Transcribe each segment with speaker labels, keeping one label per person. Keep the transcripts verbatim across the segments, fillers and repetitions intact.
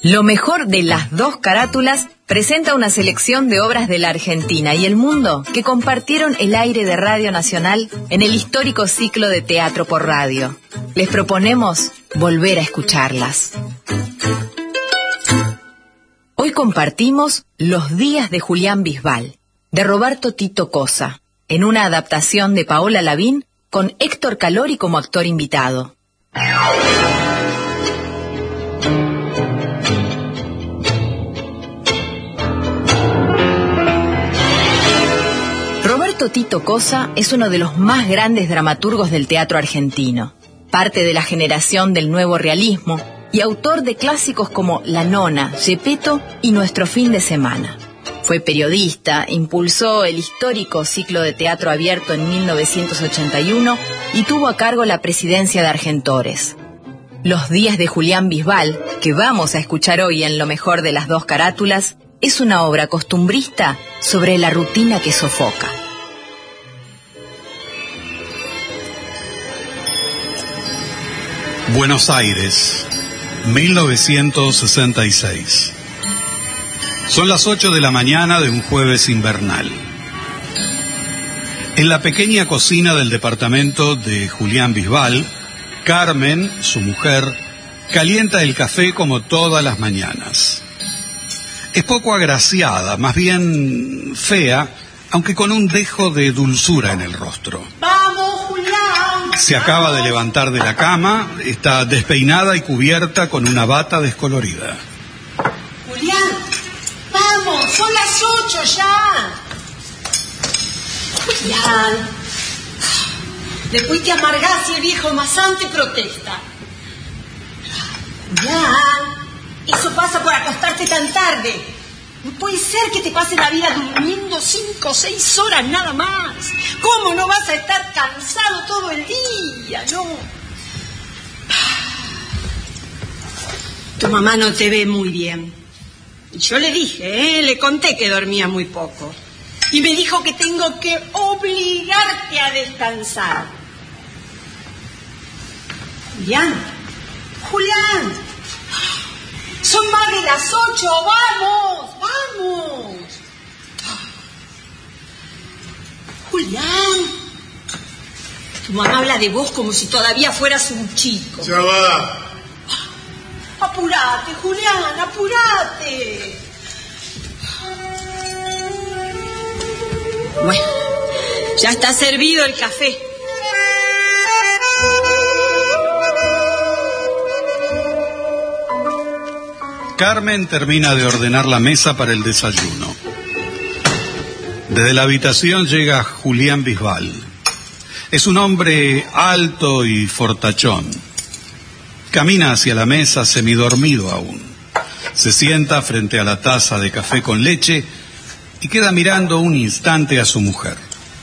Speaker 1: Lo mejor de las dos carátulas presenta una selección de obras de la Argentina y el mundo que compartieron el aire de Radio Nacional en el histórico ciclo de Teatro por Radio. Les proponemos volver a escucharlas. Hoy compartimos Los días de Julián Bisbal, de Roberto Tito Cosa, en una adaptación de Paola Lavín con Héctor Calori como actor invitado. Roberto Tito Cosa es uno de los más grandes dramaturgos del teatro argentino, parte de la generación del nuevo realismo y autor de clásicos como La Nona, Gepetto y Nuestro fin de semana. Fue periodista, impulsó el histórico ciclo de teatro abierto en mil novecientos ochenta y uno y tuvo a cargo la presidencia de Argentores. Los días de Julián Bisbal, que vamos a escuchar hoy en Lo mejor de las dos carátulas, es una obra costumbrista sobre la rutina que sofoca.
Speaker 2: Buenos Aires, mil novecientos sesenta y seis. Son las ocho de la mañana de un jueves invernal. En la pequeña cocina del departamento de Julián Bisbal, Carmen, su mujer, calienta el café como todas las mañanas. Es poco agraciada, más bien fea, aunque con un dejo de dulzura en el rostro.
Speaker 3: ¡Vamos, Julián!
Speaker 2: Se acaba de levantar de la cama, está despeinada y cubierta con una bata descolorida.
Speaker 3: Julián, vamos, son las ocho ya. Julián, después te amargás y el viejo masante protesta. Julián, eso pasa por acostarte tan tarde. No puede ser que te pase la vida durmiendo cinco o seis horas nada más. ¿Cómo no vas a estar cansado todo el día? No. Tu mamá no te ve muy bien. Yo le dije, ¿eh? Le conté que dormía muy poco. Y me dijo que tengo que obligarte a descansar. Julián, Julián, son más de las ocho, vamos, vamos. Julián, tu mamá habla de vos como si todavía fueras un chico.
Speaker 4: Ya va.
Speaker 3: Apurate, Julián, apurate. Bueno, ya está servido el café.
Speaker 2: Carmen termina de ordenar la mesa para el desayuno. Desde la habitación llega Julián Bisbal. Es un hombre alto y fortachón. Camina hacia la mesa semidormido aún. Se sienta frente a la taza de café con leche y queda mirando un instante a su mujer.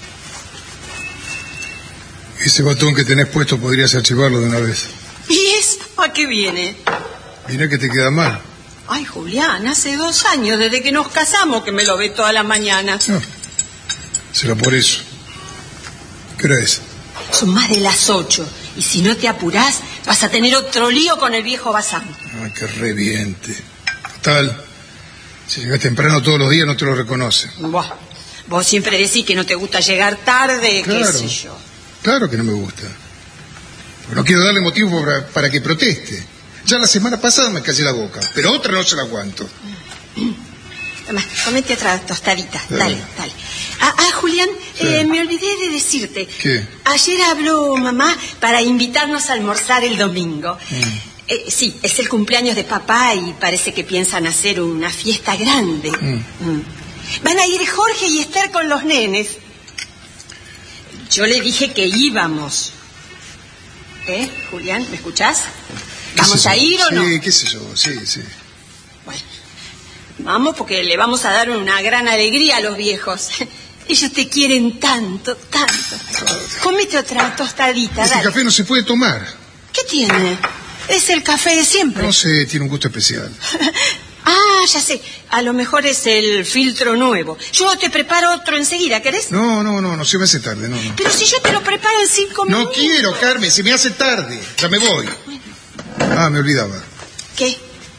Speaker 4: Ese batón que tenés puesto podrías archivarlo de una vez.
Speaker 3: ¿Y eso a qué viene?
Speaker 4: Mira que te queda mal.
Speaker 3: Ay, Julián, hace dos años desde que nos casamos que me lo ve toda la mañana.
Speaker 4: No, será por eso. ¿Qué hora es?
Speaker 3: Son más de las ocho. Y si no te apurás, vas a tener otro lío con el viejo Bazán.
Speaker 4: Ay, que reviente. Total, si llegas temprano todos los días no te lo reconocen.
Speaker 3: Buah, vos siempre decís que no te gusta llegar tarde,
Speaker 4: Claro,
Speaker 3: qué sé yo.
Speaker 4: claro que no me gusta. Pero no quiero darle motivo para, para que proteste. Ya la semana pasada me callé la boca, pero otra no se la aguanto.
Speaker 3: Toma, comete otra tostadita,
Speaker 4: Dale.
Speaker 3: dale, dale. Ah, ah Julián,
Speaker 4: Sí.
Speaker 3: eh, me olvidé de decirte.
Speaker 4: ¿Qué?
Speaker 3: Ayer habló mamá para invitarnos a almorzar el domingo.
Speaker 4: Mm.
Speaker 3: Eh, sí, es el cumpleaños de papá y parece que piensan hacer una fiesta grande.
Speaker 4: Mm.
Speaker 3: Mm. Van a ir Jorge y Esther con los nenes. Yo le dije que íbamos. ¿Eh, Julián? ¿Me escuchás? ¿Vamos a ir o no?
Speaker 4: Sí, qué sé yo, sí, sí.
Speaker 3: Bueno, vamos porque le vamos a dar una gran alegría a los viejos. Ellos te quieren tanto, tanto. Comete otra tostadita,
Speaker 4: Este
Speaker 3: dale.
Speaker 4: café no se puede tomar.
Speaker 3: ¿Qué tiene? Es el café de siempre.
Speaker 4: No sé, tiene un gusto especial.
Speaker 3: Ah, ya sé. A lo mejor es el filtro nuevo. Yo te preparo otro enseguida, ¿querés?
Speaker 4: No, no, no, no se me hace tarde, no, no.
Speaker 3: Pero si yo te lo preparo en cinco
Speaker 4: No
Speaker 3: minutos.
Speaker 4: quiero, Carmen, se me hace tarde. Ya me voy. Ah, me olvidaba.
Speaker 3: ¿Qué?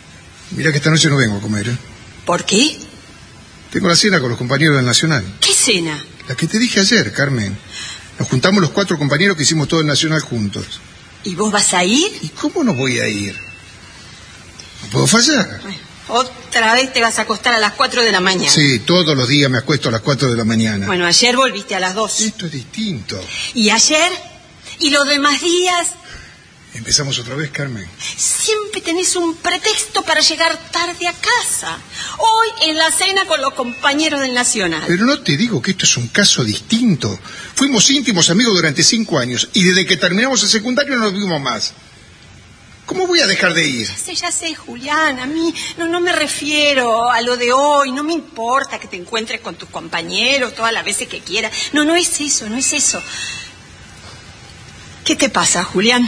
Speaker 4: Mira que esta noche no vengo a comer, ¿eh?
Speaker 3: ¿Por qué?
Speaker 4: Tengo la cena con los compañeros del Nacional.
Speaker 3: ¿Qué cena?
Speaker 4: La que te dije ayer, Carmen. Nos juntamos los cuatro compañeros que hicimos todo el Nacional juntos.
Speaker 3: ¿Y vos vas a ir?
Speaker 4: ¿Y cómo no voy a ir? No puedo fallar.
Speaker 3: Bueno, otra vez te vas a acostar a las cuatro de la mañana.
Speaker 4: Sí, todos los días me acuesto a las cuatro de la mañana.
Speaker 3: Bueno, ayer volviste a las dos.
Speaker 4: Esto es distinto.
Speaker 3: ¿Y ayer? ¿Y los demás días?
Speaker 4: Empezamos otra vez, Carmen.
Speaker 3: Siempre tenés un pretexto para llegar tarde a casa. Hoy en la cena con los compañeros del Nacional.
Speaker 4: Pero no te digo que esto es un caso distinto. Fuimos íntimos amigos durante cinco años y desde que terminamos el secundario no nos vimos más. ¿Cómo voy a dejar de ir?
Speaker 3: Ya sé, ya sé, Julián. A mí no, no me refiero a lo de hoy. No me importa que te encuentres con tus compañeros todas las veces que quieras. No, no es eso, no es eso. ¿Qué te pasa, Julián?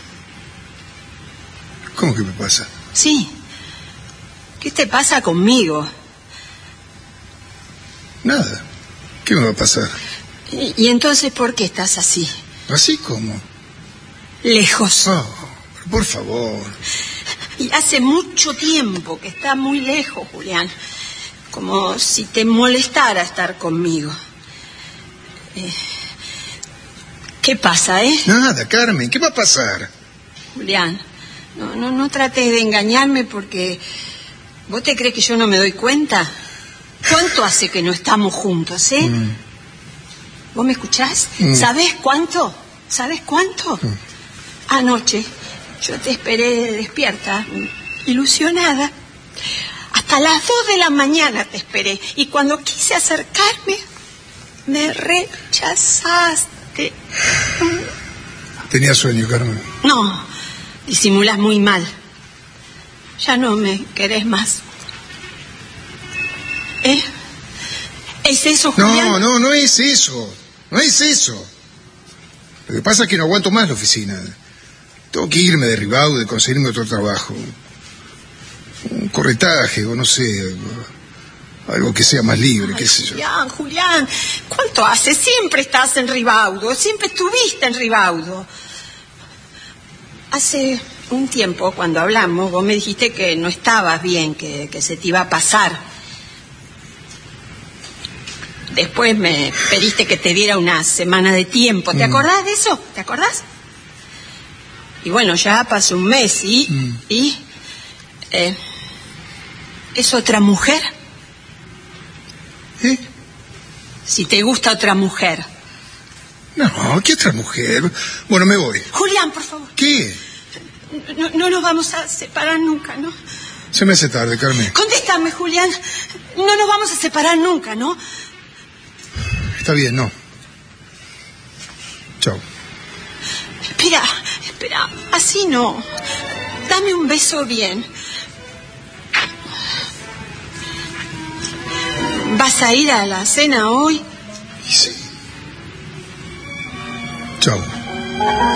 Speaker 4: ¿Cómo que me pasa?
Speaker 3: Sí. ¿Qué te pasa conmigo?
Speaker 4: Nada. ¿Qué me va a pasar?
Speaker 3: ¿Y, y entonces por qué estás así?
Speaker 4: ¿Así como?
Speaker 3: Lejos.
Speaker 4: Oh, por favor.
Speaker 3: Y hace mucho tiempo que está muy lejos, Julián. Como si te molestara estar conmigo. Eh, ¿Qué pasa, eh?
Speaker 4: Nada, Carmen. ¿Qué va a pasar?
Speaker 3: Julián, no, no, no trates de engañarme porque... ¿Vos te crees que yo no me doy cuenta? ¿Cuánto hace que no estamos juntos, eh? Mm. ¿Vos me escuchás? Mm. ¿Sabés cuánto? ¿Sabés cuánto? Mm. Anoche yo te esperé despierta, ilusionada. Hasta las dos de la mañana te esperé. Y cuando quise acercarme, me rechazaste.
Speaker 4: Tenía sueño, Carmen.
Speaker 3: No, disimulas muy mal. Ya no me querés más. ¿Eh? ¿Es eso, Julián?
Speaker 4: No, no, no es eso. No es eso. Lo que pasa es que no aguanto más la oficina. Tengo que irme de Ribaudo, de conseguirme otro trabajo. Un corretaje, o no sé, algo, algo que sea más libre,
Speaker 3: Ay,
Speaker 4: qué sé yo.
Speaker 3: Julián, Julián, ¿cuánto hace? Siempre estás en Ribaudo, siempre estuviste en Ribaudo. Hace un tiempo, cuando hablamos, vos me dijiste que no estabas bien, que, que se te iba a pasar. Después me pediste que te diera una semana de tiempo. ¿Te mm. acordás de eso? ¿Te acordás? Y bueno, ya pasó un mes y... Mm. y eh, ¿es otra mujer?
Speaker 4: ¿Eh?
Speaker 3: Si te gusta otra mujer.
Speaker 4: No, ¿qué otra mujer? Bueno, me voy.
Speaker 3: Julián, por favor.
Speaker 4: ¿Qué?
Speaker 3: No, no nos vamos a separar nunca, ¿no?
Speaker 4: Se me hace tarde, Carmen.
Speaker 3: Contéstame, Julián. No nos vamos a separar nunca, ¿no?
Speaker 4: Está bien, no. Chao.
Speaker 3: Espera, espera. Así no. Dame un beso bien. ¿Vas a ir a la cena hoy?
Speaker 4: Sí. Chao.